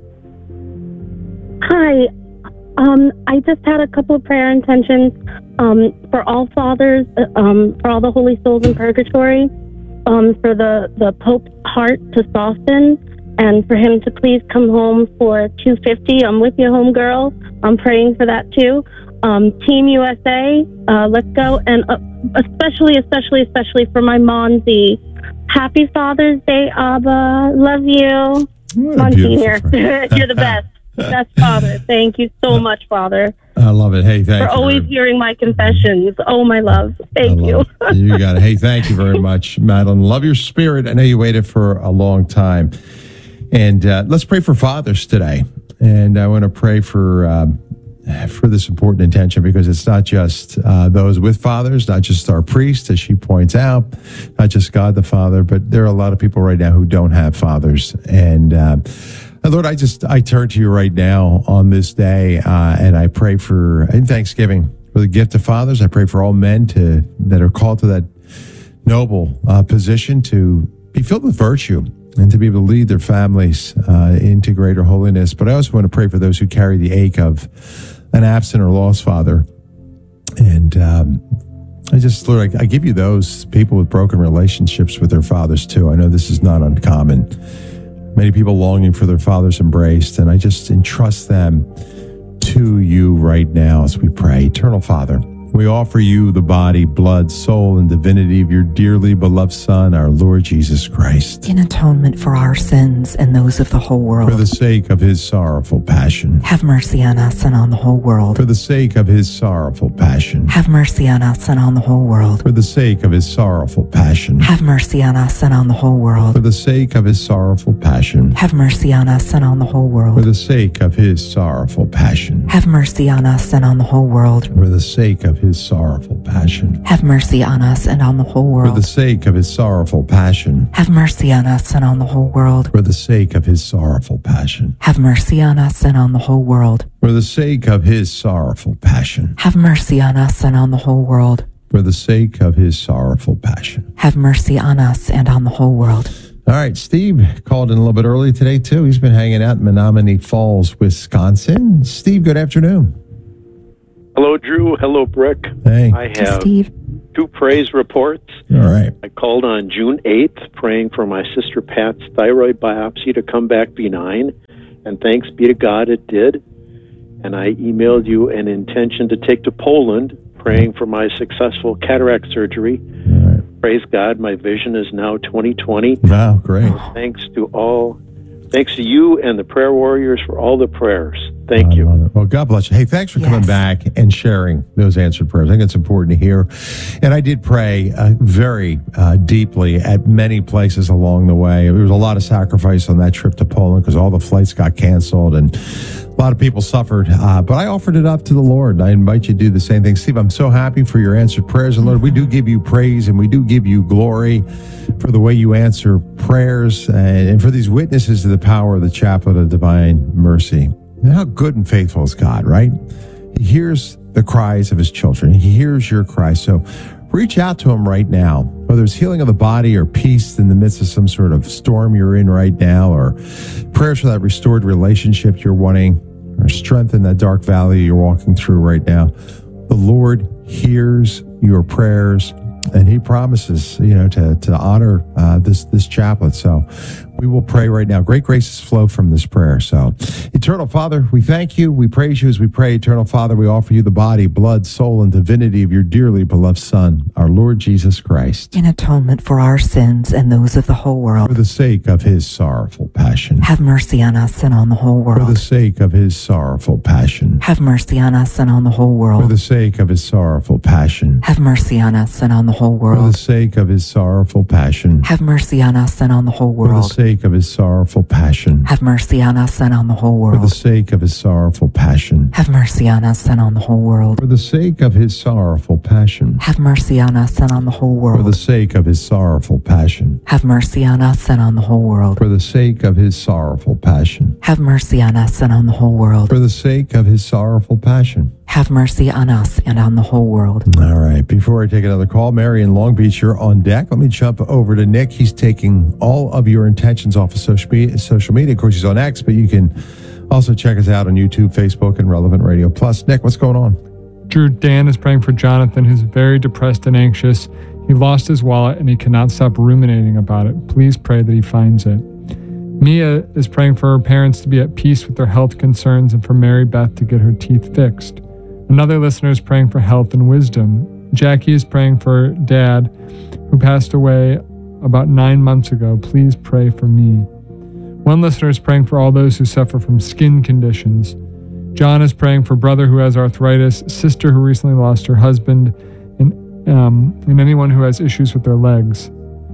Hi. Um, I just had a couple of prayer intentions um, for all fathers, um, for all the holy souls in purgatory, um, for the, the Pope's heart to soften, and for him to please come home for two fifty. I'm with you, homegirl. I'm praying for that too. Um, Team U S A, uh, let's go. And uh, especially, especially, especially for my Monzi. Happy Father's Day, Abba. Love you. Monty here. You're the best. That's Father. Thank you so much, Father. I love it. Hey, thank for you. For always hearing my confessions. Oh, my love. Thank you. You got it. Hey, thank you very much, Madeline. Love your spirit. I know you waited for a long time. And uh, let's pray for fathers today. And I want to pray for uh, for this important intention, because it's not just uh, those with fathers, not just our priest, as she points out, not just God the Father, but there are a lot of people right now who don't have fathers. And uh, Lord, I just, I turn to you right now on this day, uh, and I pray for, in Thanksgiving, for the gift of fathers. I pray for all men to that are called to that noble uh, position to be filled with virtue and to be able to lead their families uh, into greater holiness. But I also want to pray for those who carry the ache of an absent or lost father. And um, I just, Lord, I, I give you those people with broken relationships with their fathers too. I know this is not uncommon. Many people longing for their father's embrace, and I just entrust them to you right now as we pray. Eternal Father, we offer you the body, blood, soul, and divinity of your dearly beloved Son, our Lord Jesus Christ. In atonement for our sins and those of the whole world. For the sake of his sorrowful passion. Have mercy on us and on the whole world. For the sake of his sorrowful passion. Have mercy on us and on the whole world. For the sake of his sorrowful passion. Have mercy on us and on the whole world. For the sake of his sorrowful passion. Have mercy on us and on the whole world. For the sake of his sorrowful passion. Have mercy on us and on the whole world. For the sake of his sorrowful passion. Have mercy on us and on the whole world. For the sake of his sorrowful passion. Have mercy on us and on the whole world. For the sake of his sorrowful passion. Have mercy on us and on the whole world. For the sake of his sorrowful passion. Have mercy on us and on the whole world. For the sake of his sorrowful passion. Have mercy on us and on the whole world. All right, Steve called in a little bit early today, too. He's been hanging out in Menominee Falls, Wisconsin. Steve, good afternoon. Hello, Drew. Hello, Brick. Hey. I have Steve. two praise reports. All right. I called on June eighth, praying for my sister Pat's thyroid biopsy to come back benign, and thanks be to God it did. And I emailed you an intention to take to Poland, praying for my successful cataract surgery. Praise God, my vision is now twenty twenty. Wow, great. Thanks to all, thanks to you and the prayer warriors for all the prayers. Thank I you. love it. Well, God bless you. Hey, thanks for coming back and sharing those answered prayers. I think it's important to hear. And I did pray uh, very uh, deeply at many places along the way. There was a lot of sacrifice on that trip to Poland because all the flights got canceled and a lot of people suffered. Uh, but I offered it up to the Lord. I invite you to do the same thing. Steve, I'm so happy for your answered prayers. And Lord, we do give you praise and we do give you glory for the way you answer prayers and, and for these witnesses to the power of the Chaplet of Divine Mercy. And how good and faithful is God, right? He hears the cries of his children. He hears your cries. So reach out to him right now, whether it's healing of the body or peace in the midst of some sort of storm you're in right now, or prayers for that restored relationship you're wanting, or strength in that dark valley you're walking through right now. The Lord hears your prayers, and he promises, you know, to, to honor uh, this, this chaplet. So we will pray right now. Great graces flow from this prayer. So, Eternal Father, we thank you. We praise you as we pray. Eternal Father, we offer you the body, blood, soul, and divinity of your dearly beloved Son, our Lord Jesus Christ. In atonement for our sins and those of the whole world. For the sake of his sorrowful passion. Have mercy on us and on the whole world. For the sake of his sorrowful passion. Have mercy on us and on the whole world. For the sake of his sorrowful passion. Have mercy on us and on the whole world. For the sake of his sorrowful passion. Have mercy on us and on the whole world. For the sake of his sorrowful passion. Have mercy on us and on the whole world. For the sake of his sorrowful passion. Have mercy on us and on the whole world. For the sake of his sorrowful passion. Have mercy on us and on the whole world. For the sake of his sorrowful passion. Have mercy on us and on the whole world. For the sake of his sorrowful passion. Have mercy on us and on the whole world. For the sake of his sorrowful passion. Have mercy on us and on the whole world. All right. Before I take another call, Mary in Long Beach, you're on deck. Let me jump over to Nick. He's taking all of your intentions off of social media. Social media. Of course, he's on X, but you can also check us out on YouTube, Facebook, and Relevant Radio Plus. Nick, what's going on? Drew, Dan is praying for Jonathan, who's very depressed and anxious. He lost his wallet and he cannot stop ruminating about it. Please pray that he finds it. Mia is praying for her parents to be at peace with their health concerns and for Mary Beth to get her teeth fixed. Another listener is praying for health and wisdom. Jackie is praying for Dad, who passed away about nine months ago. Please pray for me. One listener is praying for all those who suffer from skin conditions. John is praying for brother who has arthritis, sister who recently lost her husband, and, um, and anyone who has issues with their legs.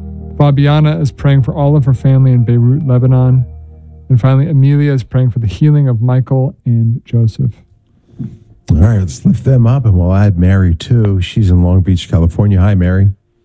Fabiana is praying for all of her family in Beirut, Lebanon. And finally, Amelia is praying for the healing of Michael and Joseph. All right, let's lift them up, and we'll add Mary, too. She's in Long Beach, California. Hi, Mary.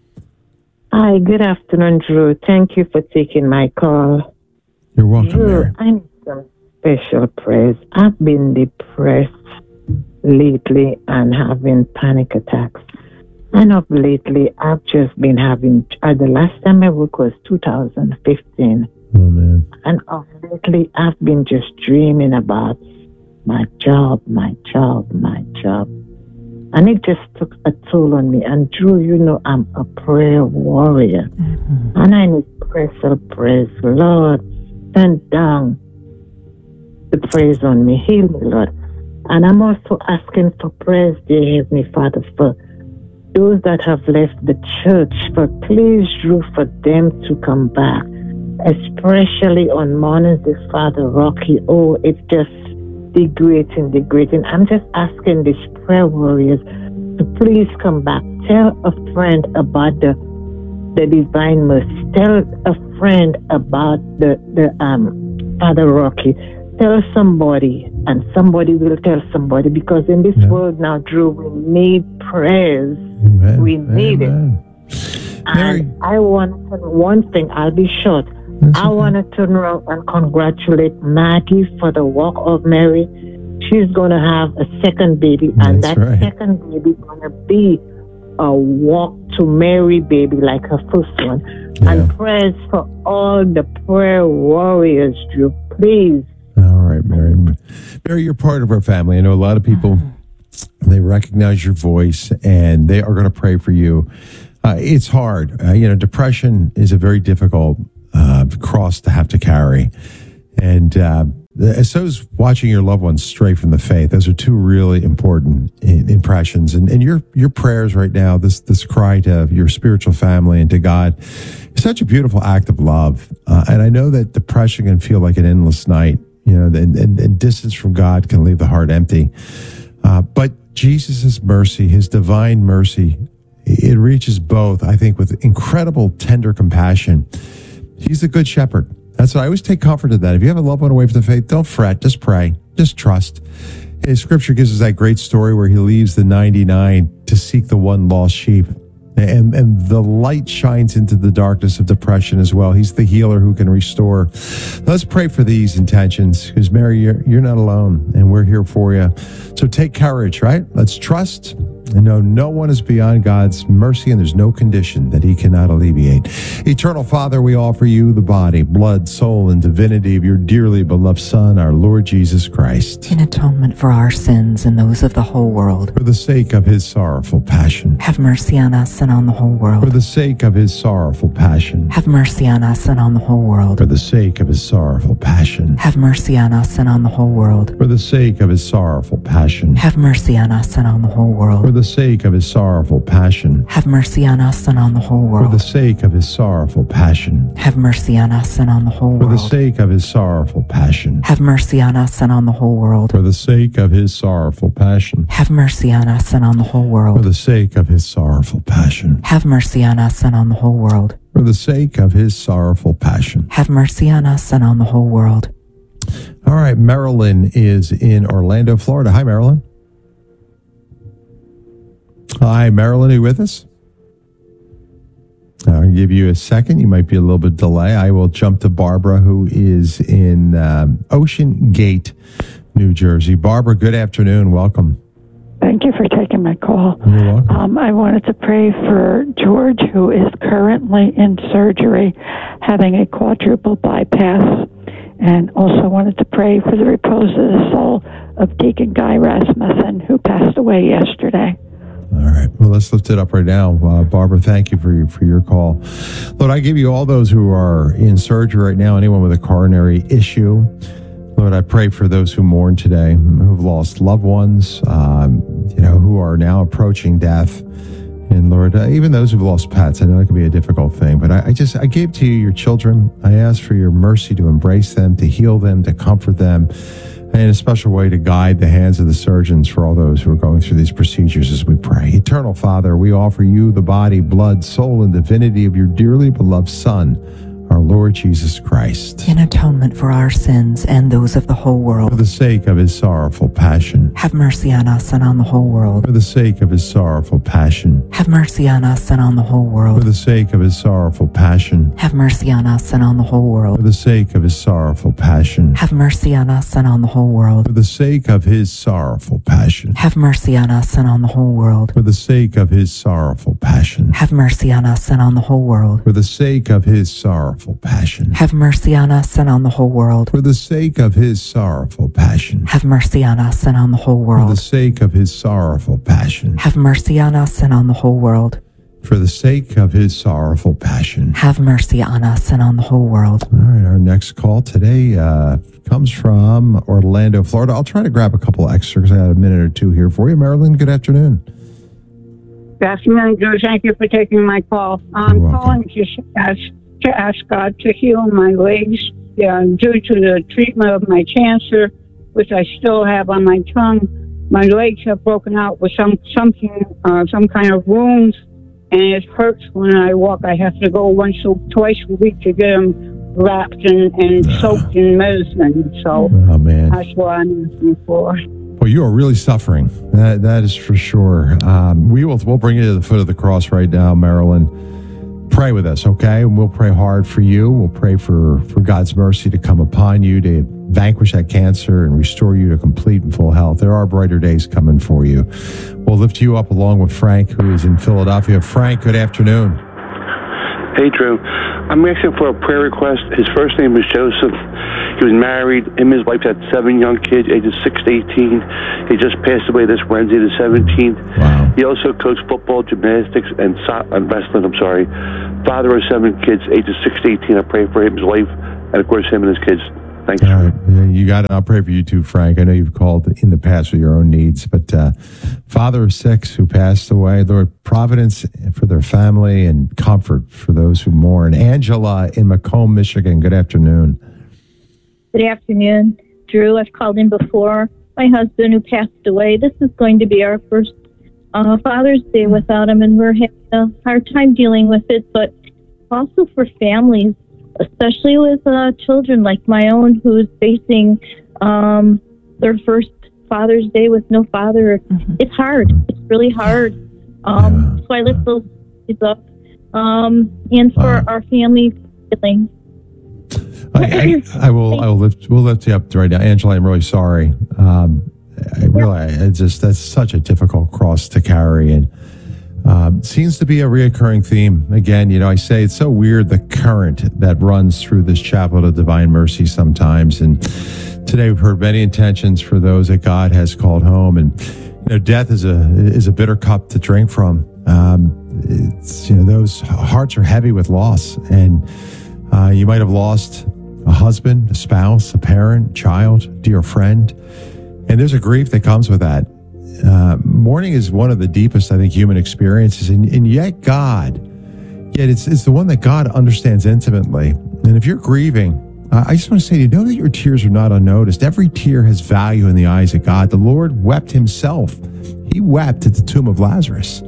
Hi, good afternoon, Drew. Thank you for taking my call. You're welcome, Drew, Mary. I need some special prayers. I've been depressed lately and having panic attacks. And of lately, I've just been having, uh, the last time I worked was two thousand fifteen. Oh, man. And of lately, I've been just dreaming about my job, my job, my job. And it just took a toll on me. And Drew, you know, I'm a prayer warrior. Mm-hmm. And I need special prayers. Lord, send down the praise on me. Heal me, Lord. And I'm also asking for prayers, dear Heavenly Father, for those that have left the church, for please, Drew, for them to come back. Especially on mornings, this Father Rocky. Oh, it's just degrading, degrading. I'm just asking these prayer warriors to please come back. Tell a friend about the the divine mercy. Tell a friend about the the um Father Rocky. Tell somebody, and somebody will tell somebody, because in this yeah. world now, Drew, we need prayers. Amen. We need Amen. it. And I want one thing. I'll be short. That's I okay. want to turn around and congratulate Maggie for the walk of Mary. She's going to have a second baby, and That's that right. second baby is going to be a walk to Mary baby like her first one. Yeah. And prayers for all the prayer warriors, Drew. Please. All right, Mary. Mary, you're part of our family. I know a lot of people, they recognize your voice and they are going to pray for you. Uh, it's hard. Uh, you know, depression is a very difficult uh, cross to have to carry. And uh, so is watching your loved ones stray from the faith. Those are two really important in, impressions. And, and your your prayers right now, this this cry to your spiritual family and to God, is such a beautiful act of love. Uh, and I know that depression can feel like an endless night. You know, and, and, and distance from God can leave the heart empty. Uh, but Jesus' mercy, his divine mercy, it reaches both, I think, with incredible tender compassion. He's the good shepherd. That's what I always take comfort in that. If you have a loved one away from the faith, don't fret, just pray, just trust. His scripture gives us that great story where he leaves the ninety-nine to seek the one lost sheep. And, and the light shines into the darkness of depression as well. He's the healer who can restore. Let's pray for these intentions, because Mary, you're, you're not alone, and we're here for you. So take courage, right? Let's trust and know no one is beyond God's mercy, and there's no condition that he cannot alleviate. Eternal Father, we offer you the body, blood, soul, and divinity of your dearly beloved Son, our Lord Jesus Christ, in atonement for our sins and those of the whole world. For the sake of his sorrowful passion, have mercy on us and on the whole world. For the sake of his sorrowful passion, have mercy on us and on the whole world. For the sake of his sorrowful passion, have mercy on us and on the whole world. For the sake of his sorrowful passion, have mercy on us and on the whole world. For the sake of his sorrowful passion, have mercy on us and on the whole world. For the sake of his sorrowful passion, have mercy on us and on the whole world. For the sake of his sorrowful passion, have mercy on us and on the whole world. For the sake of his sorrowful passion, have mercy on us and on the whole world. For the sake of his sorrowful passion, have mercy on us and on the whole world. For the sake of his sorrowful passion, have mercy on us and on the whole world. All right, Marilyn is in Orlando, Florida. Hi, Marilyn. Hi, Marilyn, are you with us? I'll give you a second. You might be a little bit delay. I will jump to Barbara, who is in um, Ocean Gate, New Jersey. Barbara, good afternoon. Welcome. Thank you for taking my call. You're welcome. Um, I wanted to pray for George, who is currently in surgery, having a quadruple bypass, and also wanted to pray for the repose of the soul of Deacon Guy Rasmussen, who passed away yesterday. All right. Well, let's lift it up right now. Uh, Barbara, thank you for your, for your call. Lord, I give you all those who are in surgery right now, anyone with a coronary issue. Lord, I pray for those who mourn today, who have lost loved ones, um, you know, who are now approaching death. And Lord, uh, even those who've lost pets, I know it can be a difficult thing, but I, I just, I gave to you your children. I ask for your mercy to embrace them, to heal them, to comfort them, and in a special way to guide the hands of the surgeons for all those who are going through these procedures as we pray. Eternal Father, we offer you the body, blood, soul, and divinity of your dearly beloved Son, our Lord Jesus Christ, in atonement for our sins and those of the whole world. For the sake of his sorrowful passion, have mercy on us and on the whole world. For the sake of his sorrowful passion, have mercy on us and on the whole world. For the sake of his sorrowful passion, have mercy on us and on the whole world. For the sake of his sorrowful passion, have mercy on us and on the whole world. For the sake of his sorrowful passion, have mercy on us and on the whole world. For the sake of his sorrowful passion, have mercy on us and on the whole world. For the sake of his sorrowful passion, have mercy on us and on the whole world. For the sake of his sorrowful passion, have mercy on us and on the whole world. For the sake of his sorrowful passion, have mercy on us and on the whole world. For the sake of his sorrowful passion, have mercy on us and on the whole world. All right, our next call today uh, comes from Orlando, Florida. I'll try to grab a couple extra because I got a minute or two here for you. Marilyn, good afternoon. Good afternoon, Drew. Thank you for taking my call. I'm calling to ask, to ask God to heal my legs uh, due to the treatment of my cancer, which I still have on my tongue. My legs have broken out with some something, uh, some kind of wounds, and it hurts when I walk. I have to go once or twice a week to get them wrapped and, and uh, soaked in medicine. So oh, man. That's what I'm asking for. Well, you are really suffering. That that is for sure. Um, we will we'll bring you to the foot of the cross right now, Marilyn. pray with us, okay? And we'll pray hard for you. We'll pray for, for God's mercy to come upon you, to vanquish that cancer and restore you to complete and full health. There are brighter days coming for you. We'll lift you up along with Frank, who is in Philadelphia. Frank, good afternoon. Hey, Drew. I'm asking for a prayer request. His first name is Joseph. He was married. Him and his wife had seven young kids, ages six to eighteen. He just passed away this Wednesday, the seventeenth. Wow. He also coached football, gymnastics, and, so- and wrestling, I'm sorry. Father of seven kids, ages six to eighteen. I pray for him, his wife, and, of course, him and his kids. Thanks. All right. Yeah, you got it. I'll pray for you too, Frank. I know you've called in the past for your own needs, but uh, father of six who passed away, Lord, providence for their family and comfort for those who mourn. Angela in Macomb, Michigan. Good afternoon. Good afternoon, Drew. I've called in before. My husband who passed away. This is going to be our first uh, Father's Day without him, and we're having a hard time dealing with it, but also for families, especially with uh, children like my own who's facing um, their first Father's Day with no father. Mm-hmm. It's hard. It's really hard. Um, yeah. So I lift those kids up. Um, and for wow. our family feeling. I, I, I will. I will lift. We'll lift you up right now, Angela. I'm really sorry. Um, I really. It's just that's such a difficult cross to carry, and um, seems to be a reoccurring theme. Again, you know, I say it's so weird the current that runs through this chapel of Divine Mercy sometimes. And today we've heard many intentions for those that God has called home, and you know, death is a is a bitter cup to drink from. Um, it's you know, those hearts are heavy with loss, and uh, you might have lost a husband, a spouse, a parent, child, dear friend. And there's a grief that comes with that. Uh, mourning is one of the deepest, I think, human experiences. And, and yet God, yet it's, it's the one that God understands intimately. And if you're grieving, uh, I just want to say to you, know that your tears are not unnoticed. Every tear has value in the eyes of God. The Lord wept himself. He wept at the tomb of Lazarus.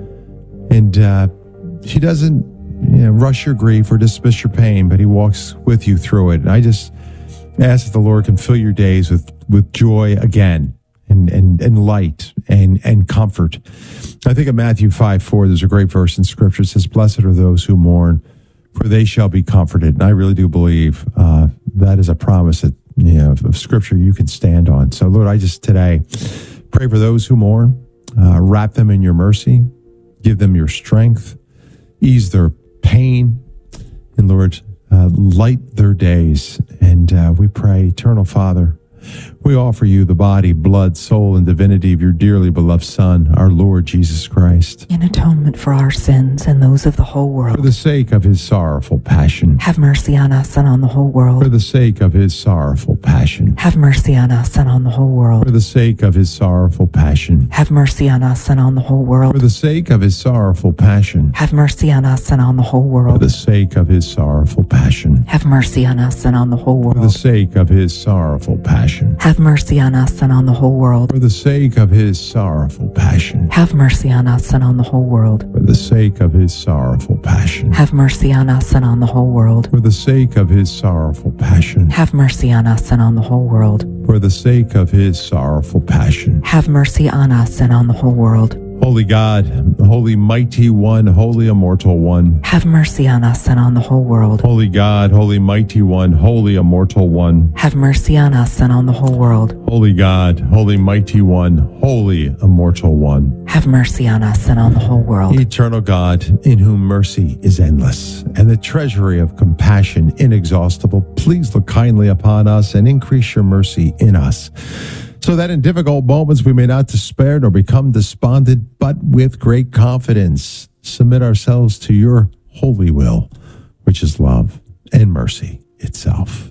And uh, he doesn't You know, rush your grief or dismiss your pain, but he walks with you through it. And I just ask that the Lord can fill your days with, with joy again and, and, and light and, and comfort. I think of Matthew five four, there's a great verse in Scripture. It says, blessed are those who mourn, for they shall be comforted. And I really do believe uh, that is a promise that, you know, of, of Scripture you can stand on. So, Lord, I just today pray for those who mourn, uh, wrap them in your mercy, give them your strength, ease their pain, and Lord, uh, light their days. And uh, we pray, Eternal Father, we offer you the body, blood, soul, and divinity of your dearly beloved Son, our Lord Jesus Christ, in atonement for our sins and those of the whole world. For the sake of his sorrowful passion. Have mercy on us and on the whole world. For the sake of his sorrowful passion. Have mercy on us and on the whole world. For the sake of his sorrowful passion. Have mercy on us and on the whole world. For the sake of his sorrowful passion. Have mercy on us and on the whole world. For the sake of his sorrowful passion. Have mercy on us and on the whole world. For the sake of his sorrowful passion. Have mercy on us and on the whole world. For the sake of his sorrowful passion. Have mercy on us and on the whole world. For the sake of his sorrowful passion. Have mercy on us and on the whole world. For the sake of his sorrowful passion. Have mercy on us and on the whole world. For the sake of his sorrowful passion. Have mercy on us and on the whole world. Holy God, Holy Mighty One, Holy Immortal One. Have mercy on us and on the whole world. Holy God, Holy Mighty One, Holy Immortal One. Have mercy on us and on the whole world. Holy God, Holy Mighty One, Holy Immortal One. Have mercy on us and on the whole world. Eternal God, in whom mercy is endless, and the treasury of compassion inexhaustible, please look kindly upon us and increase your mercy in us, so that in difficult moments we may not despair nor become despondent, but with great confidence submit ourselves to your holy will, which is love and mercy itself.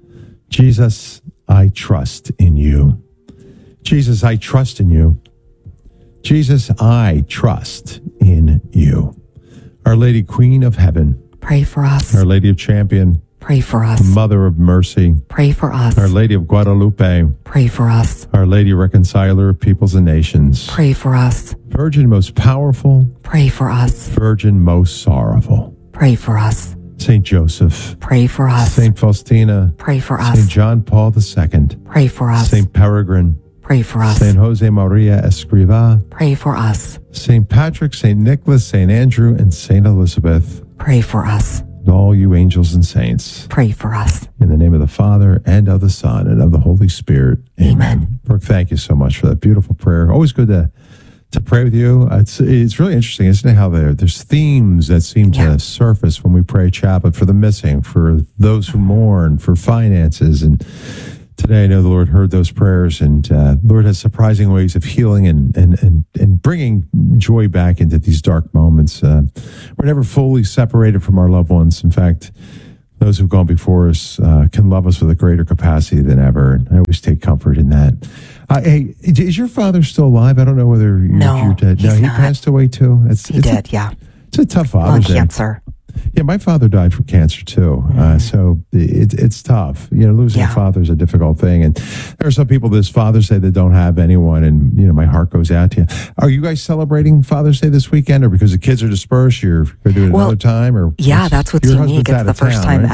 Jesus, I trust in you. Jesus, I trust in you. Jesus, I trust in you. Our Lady Queen of Heaven, pray for us. Our Lady of Champion, pray for us. Mother of Mercy, pray for us. Our Lady of Guadalupe, pray for us. Our Lady Reconciler of Peoples and Nations, pray for us. Virgin most powerful, pray for us. Virgin most sorrowful, pray for us. Saint Joseph, pray for us. Saint Faustina, pray for us. Saint John Paul the Second, pray for us. Saint Peregrine, pray for us. Saint Jose Maria Escriva, pray for us. Saint Patrick, Saint Nicholas, Saint Andrew, and Saint Elizabeth, Pray for us. And all you angels and saints. Pray for us. In the name of the Father, and of the Son, and of the Holy Spirit. Amen. Amen. Brooke, thank you so much for that beautiful prayer. Always good to to pray with you. It's it's really interesting, isn't it, how there, there's themes that seem to yeah. surface when we pray chaplet for the missing, for those who mourn, for finances. And today I know the Lord heard those prayers, and uh, the Lord has surprising ways of healing and, and, and, and bringing joy back into these dark moments. Uh, we're never fully separated from our loved ones. In fact, those who've gone before us uh, can love us with a greater capacity than ever. And I always take comfort in that. Uh, hey, is your father still alive? I don't know whether you're, no, you're dead. He's no, he not. passed away too. It's, he it's did, a, yeah. It's a tough Father's Lung Day. cancer. Yeah, my father died from cancer too. Mm-hmm. Uh, so it, it's tough. You know, losing yeah. a father is a difficult thing. And there are some people this Father's Day that don't have anyone. And, you know, my heart goes out to you. Are you guys celebrating Father's Day this weekend, or because the kids are dispersed, you're going to do it well, another time? Or yeah, that's what's unique. It's the first town, time right?